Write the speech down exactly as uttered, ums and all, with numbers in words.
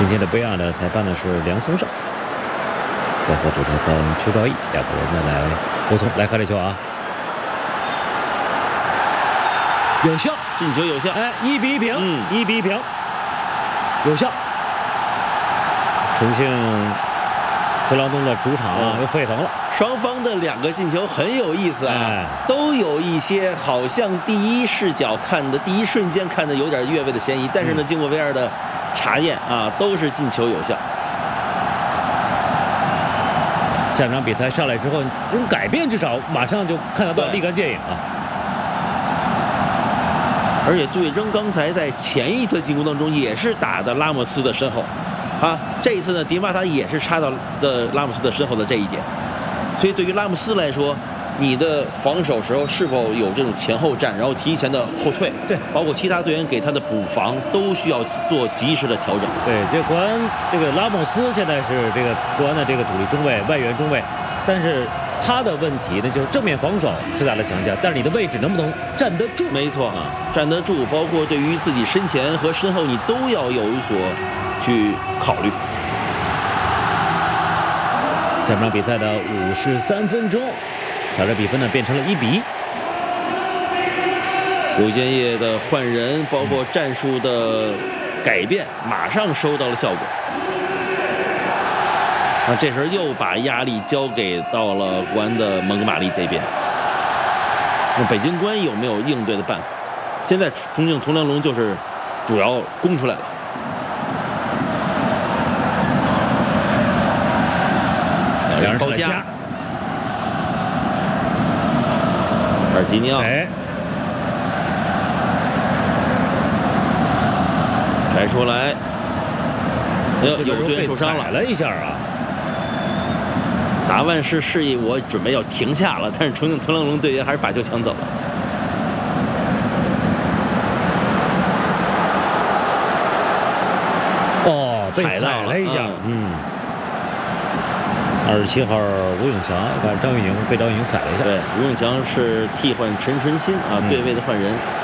今天的 V R 的裁判呢是梁松胜，在和主裁判邱兆义两个人呢来沟通。来看这球啊，有效， 进球有效， 哎，一比一平， 嗯， 一比一平，有效。重庆回廊东的主场啊、嗯、又沸腾了。 双方的两个进球很有意思啊、哎，都有一些好像第一视角看的、第一瞬间看的有点越位的嫌疑，但是呢，经过 V R 的查验啊，都是进球有效。 下场比赛上来之后，这种改变至少马上就看得到，立竿见影啊。 而且对扔刚才在前一次进攻当中也是打的拉莫斯的身后，啊，这一次呢，迪马塔也是插到的拉莫斯的身后的这一点。所以对于拉莫斯来说，你的防守时候是否有这种前后站，然后提前的后退， 对， 包括其他队员给他的补防，都需要做及时的调整。 对，这国安这个拉莫斯现在是这个国安的这个主力中卫、外援中卫，但是他的问题呢就是正面防守是他的强项，但是你的位置能不能站得住？ 没错啊，站得住，包括对于自己身前和身后，你都要有所去考虑。 下半场比赛的五十三分钟，挑战比分呢变成了一比一。 刘建业的换人，包括战术的改变，马上收到了效果。那这时候又把压力交给到了国安的蒙哥马利这边。那北京国安有没有应对的办法？现在重庆铜梁龙就是主要攻出来了。 两人高加，阿尔及尼奥， 哎， 甩出来，哎呦，有队员受伤了，了一下啊。 达万是示意我准备要停下了，但是重庆铜梁龙队员还是把球抢走了。 哦，被踩了一下，嗯。二十七号吴永强，把张玉宁被张玉宁踩了一下。 对，吴永强是替换陈纯新啊，对位的换人。